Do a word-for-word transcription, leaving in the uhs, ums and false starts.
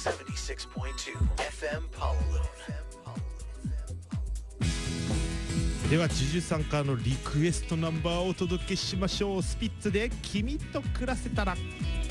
セブンティシックスポイントツー エフエム Palaluno。 ではジュジュさんからのリクエストナンバーをお届けしましょう。スピッツで君と暮らせたら。